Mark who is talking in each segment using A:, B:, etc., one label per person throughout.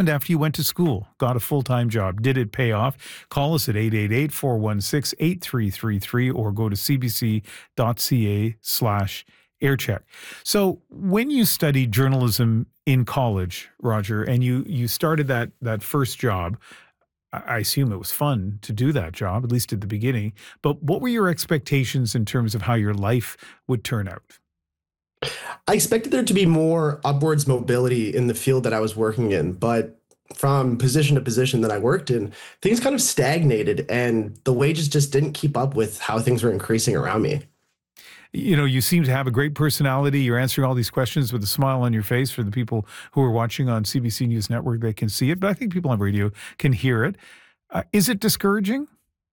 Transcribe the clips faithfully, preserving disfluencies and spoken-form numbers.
A: happened after you went to school, got a full-time job? Did it pay off? Call us at eight eight eight, four one six, eight three three three or go to cbc.ca slash aircheck. So when you studied journalism in college, Roger, and you you started that that first job, I assume it was fun to do that job, at least at the beginning. But what were your expectations in terms of how your life would turn out?
B: I expected there to be more upwards mobility in the field that I was working in, but from position to position that I worked in, things kind of stagnated and the wages just didn't keep up with how things were increasing around me.
A: You know, you seem to have a great personality. You're answering all these questions with a smile on your face. For the people who are watching on C B C News Network, they can see it, but I think people on radio can hear it. Uh, is it discouraging?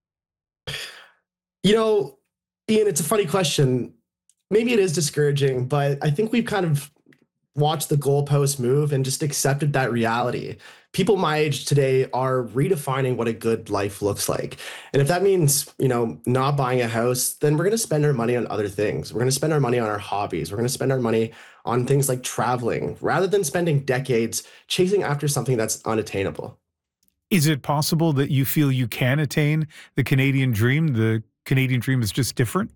B: You know, Ian, it's a funny question. Maybe it is discouraging, but I think we've kind of watched the goalposts move and just accepted that reality. People my age today are redefining what a good life looks like. And if that means, you know, not buying a house, then we're going to spend our money on other things. We're going to spend our money on our hobbies. We're going to spend our money on things like traveling rather than spending decades chasing after something that's unattainable.
A: Is it possible that you feel you can attain the Canadian dream? The Canadian dream is just different?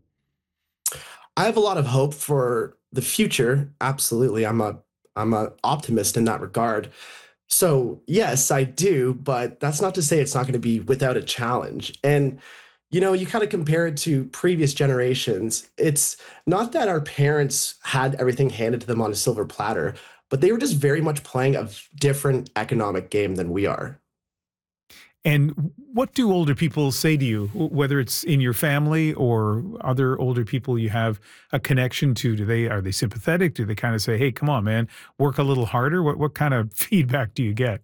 B: I have a lot of hope for the future. Absolutely. I'm a I'm an optimist in that regard. So yes, I do, but that's not to say it's not going to be without a challenge. And, you know, you kind of compare it to previous generations. It's not that our parents had everything handed to them on a silver platter, but they were just very much playing a different economic game than we are.
A: And what do older people say to you, whether it's in your family or other older people you have a connection to? Do they, are they sympathetic? Do they kind of say, hey, come on, man, work a little harder? What, what kind of feedback do you get?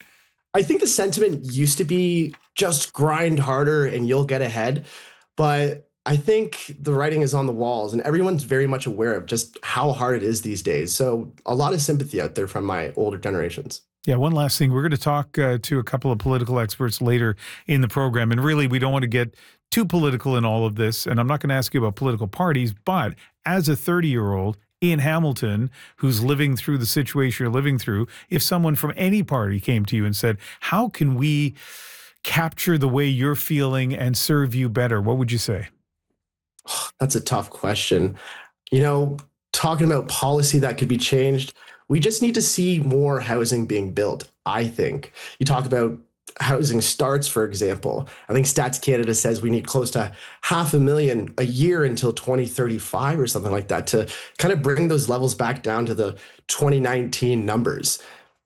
B: I think the sentiment used to be just grind harder and you'll get ahead. But I think the writing is on the walls and everyone's very much aware of just how hard it is these days. So a lot of sympathy out there from my older generations.
A: Yeah, one last thing. We're going to talk uh, to a couple of political experts later in the program. And really, we don't want to get too political in all of this. And I'm not going to ask you about political parties, but as a thirty-year-old in Hamilton who's living through the situation you're living through, if someone from any party came to you and said, how can we capture the way you're feeling and serve you better, what would you say?
B: That's a tough question. You know, talking about policy that could be changed, we just need to see more housing being built, I think. You talk about housing starts, for example. I think Stats Canada says we need close to half a million a year until twenty thirty-five or something like that to kind of bring those levels back down to the twenty nineteen numbers.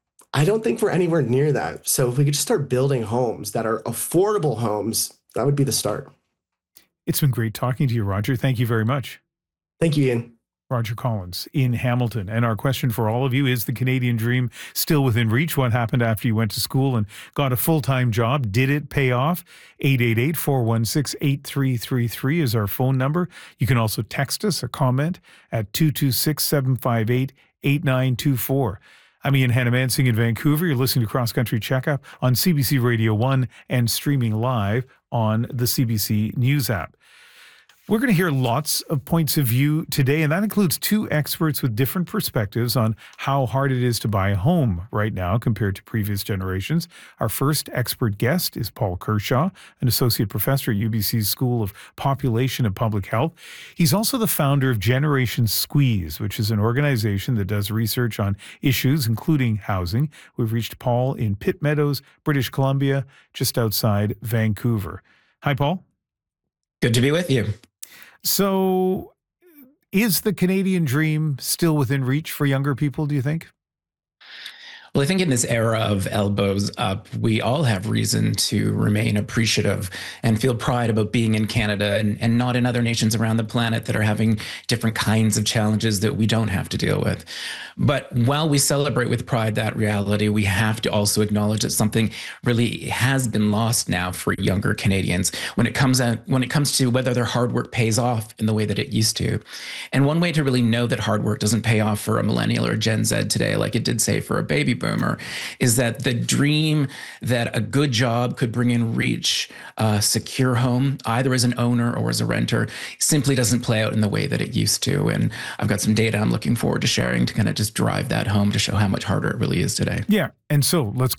B: I don't think we're anywhere near that. So if we could just start building homes that are affordable homes, that would be the start.
A: It's been great talking to you, Roger. Thank you very much.
B: Thank you, Ian.
A: Roger Collins in Hamilton. And our question for all of you is, the Canadian dream still within reach? What happened after you went to school and got a full-time job? Did it pay off? eight eight eight, four one six, eight three three three is our phone number. You can also text us a comment at two two six, seven five eight, eight nine two four. I'm Ian Hannamansing in Vancouver. You're listening to Cross Country Checkup on C B C Radio one and streaming live on the C B C News app. We're going to hear lots of points of view today, and that includes two experts with different perspectives on how hard it is to buy a home right now compared to previous generations. Our first expert guest is Paul Kershaw, an associate professor at U B C's School of Population and Public Health. He's also the founder of Generation Squeeze, which is an organization that does research on issues including housing. We've reached Paul in Pitt Meadows, British Columbia, just outside Vancouver. Hi, Paul.
C: Good to be with you.
A: So is the Canadian dream still within reach for younger people, do you think?
C: Well, I think in this era of elbows up, we all have reason to remain appreciative and feel pride about being in Canada and, and not in other nations around the planet that are having different kinds of challenges that we don't have to deal with. But while we celebrate with pride that reality, we have to also acknowledge that something really has been lost now for younger Canadians when it comes out, when it comes to whether their hard work pays off in the way that it used to. And one way to really know that hard work doesn't pay off for a millennial or Gen Z today, like it did say for a baby boomer, is that the dream that a good job could bring in reach, a secure home, either as an owner or as a renter, simply doesn't play out in the way that it used to. And I've got some data I'm looking forward to sharing to kind of just drive that home to show how much harder it really is today.
A: Yeah. And so let's